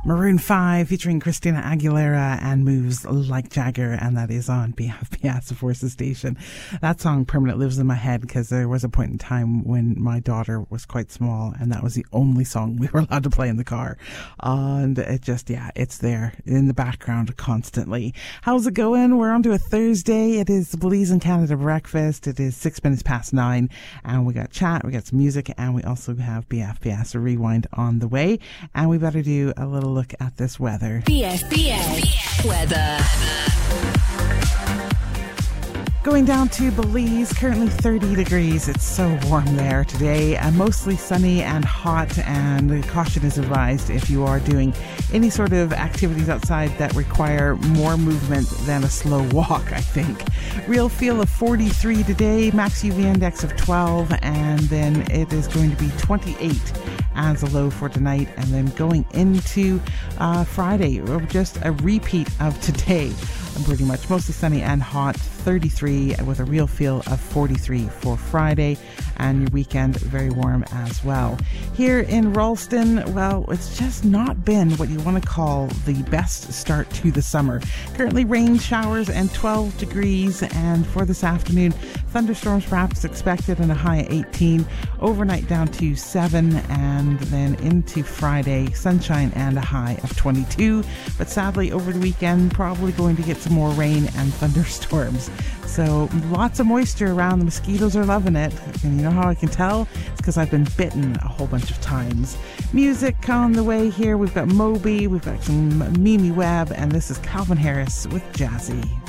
Maroon 5 featuring Christina Aguilera and Moves Like Jagger, and that is on Piazza Forces Station. That song permanently lives in my head because there was a point in time when my daughter was quite small and that was the only song we were allowed to play in the car. And it just, it's there in the background constantly. How's it going? We're on to a Thursday. It is the Belize in Canada breakfast. It is 6 minutes past 9 and we got chat, we got some music, and we also have BFBS Rewind on the way. And we better do a little look at this weather. BFBS weather. Going down to Belize, currently 30 degrees. It's so warm there today. Mostly sunny and hot, and caution is advised if you are doing any sort of activities outside that require more movement than a slow walk, I think. Real feel of 43 today, max UV index of 12, and then it is going to be 28 as a low for tonight, and then going into Friday, just a repeat of today. Pretty much mostly sunny and hot, 33 with a real feel of 43 for Friday, and your weekend very warm as well. Here in Ralston, well, it's just not been what you want to call the best start to the summer. Currently rain showers and 12 degrees, and for this afternoon, thunderstorms perhaps expected and a high of 18, overnight down to 7, and then into Friday, sunshine and a high of 22. But sadly, over the weekend, probably going to get some more rain and thunderstorms. So lots of moisture around. The mosquitoes are loving it. And you know how I can tell? It's because I've been bitten a whole bunch of times. Music on the way here. We've got Moby, we've got some Mimi Webb, and this is Calvin Harris with Jazzy.